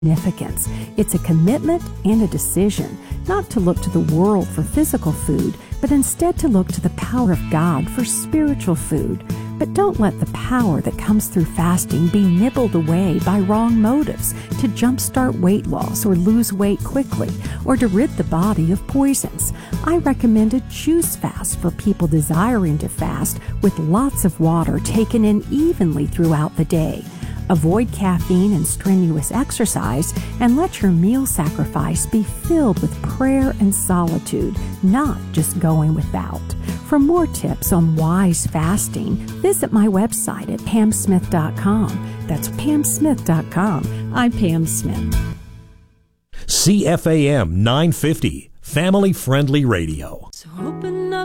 significance. It's a commitment and a decision, not to look to the world for physical food, but instead to look to the power of God for spiritual food. But don't let the power that comes through fasting be nibbled away by wrong motives to jumpstart weight loss or lose weight quickly, or to rid the body of poisons. I recommend a juice fast for people desiring to fast, with lots of water taken in evenly throughout the day. Avoid caffeine and strenuous exercise, and let your meal sacrifice be filled with prayer and solitude, not just going without. For more tips on wise fasting, visit my website at pamsmith.com. That's pamsmith.com. I'm Pam Smith. CFAM 950, family-friendly radio. So open